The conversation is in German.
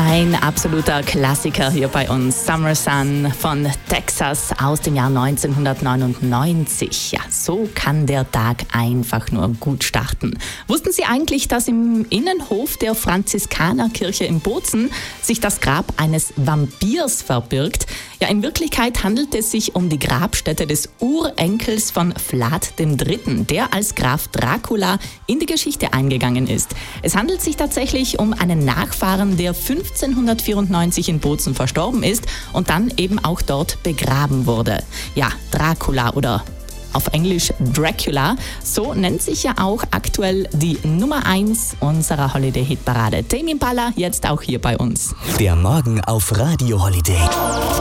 Ein absoluter Klassiker hier bei uns. Summer Sun von Texas aus dem Jahr 1999. Ja, so kann der Tag einfach nur gut starten. Wussten Sie eigentlich, dass im Innenhof der Franziskanerkirche in Bozen sich das Grab eines Vampirs verbirgt? Ja, in Wirklichkeit handelt es sich um die Grabstätte des Urenkels von Vlad III., der als Graf Dracula in die Geschichte eingegangen ist. Es handelt sich tatsächlich um einen Nachfahren, der 1594 in Bozen verstorben ist und dann eben auch dort begraben wurde. Ja, Dracula oder auf Englisch Dracula, so nennt sich ja auch aktuell die Nummer 1 unserer Holiday-Hitparade. Tame Impala jetzt auch hier bei uns. Der Morgen auf Radio Holiday.